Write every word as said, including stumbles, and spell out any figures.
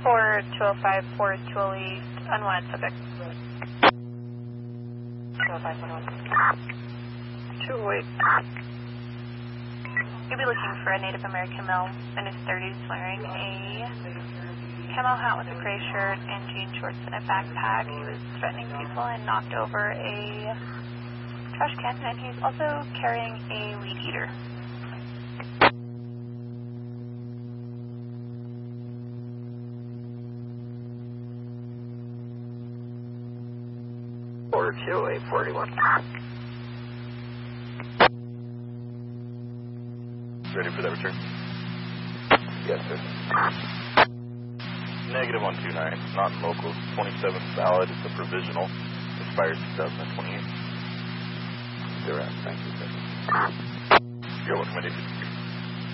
four two oh five, four two oh eight, unwanted subject. two oh five, one oh one. two oh eight. You'll be looking for a Native American male in his thirties wearing a camo hat with a gray shirt and jean shorts and a backpack. He was threatening people and knocked over a trash can, and he's also carrying a weed eater. four two eight, forty-one. Ready for that return? Yes, sir. Negative one two nine, not in locals, twenty-seven valid, it's a provisional, expires two thousand twenty-eight. Zero, thank you, sir. You're welcome, my dude.